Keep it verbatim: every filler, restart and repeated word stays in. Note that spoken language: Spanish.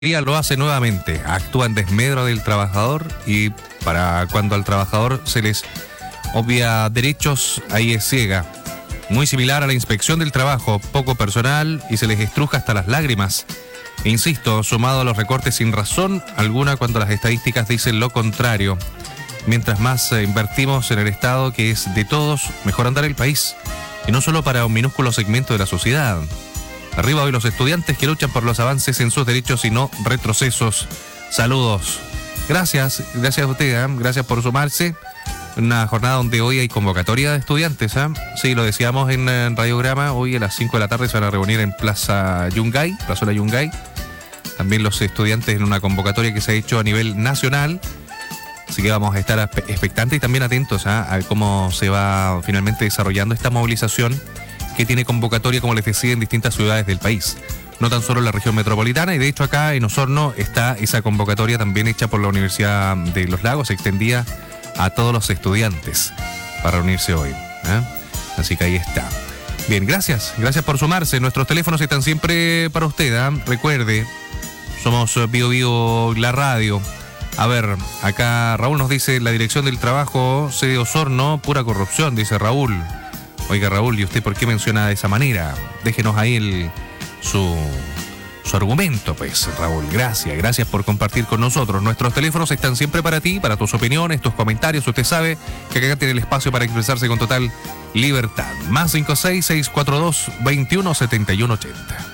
Lo hace nuevamente, actúa en desmedro del trabajador y para cuando al trabajador se les obvia derechos, ahí es ciega. Muy similar a la inspección del trabajo, poco personal y se les estruja hasta las lágrimas. E insisto, sumado a los recortes sin razón alguna cuando las estadísticas dicen lo contrario. Mientras más eh, invertimos en el Estado, que es de todos, mejor andar el país. Y no solo para un minúsculo segmento de la sociedad. Arriba hoy los estudiantes que luchan por los avances en sus derechos y no retrocesos. Saludos. Gracias, gracias a usted, ¿eh? Gracias por sumarse. Una jornada donde hoy hay convocatoria de estudiantes, ¿eh? Sí, lo decíamos en, en Radiograma, hoy a las cinco de la tarde se van a reunir en Plaza Yungay, Plaza Yungay. También los estudiantes en una convocatoria que se ha hecho a nivel nacional. Así que vamos a estar expectantes y también atentos, ¿eh? A cómo se va finalmente desarrollando esta movilización que tiene convocatoria, como les decía, en distintas ciudades del país. No tan solo en la región metropolitana, y de hecho acá en Osorno está esa convocatoria también hecha por la Universidad de Los Lagos, se extendía a todos los estudiantes para reunirse hoy, ¿eh? Así que ahí está. Bien, gracias, gracias por sumarse. Nuestros teléfonos están siempre para usted, ¿eh? Recuerde, somos Bio Bio la radio. A ver, acá Raúl nos dice, la dirección del trabajo, sede Osorno, pura corrupción, dice Raúl. Oiga, Raúl, ¿y usted por qué menciona de esa manera? Déjenos ahí el, su, su argumento, pues, Raúl. Gracias, gracias por compartir con nosotros. Nuestros teléfonos están siempre para ti, para tus opiniones, tus comentarios. Usted sabe que acá tiene el espacio para expresarse con total libertad. Más cinco seis, seis cuatro dos, veintiuno setenta y uno ochenta.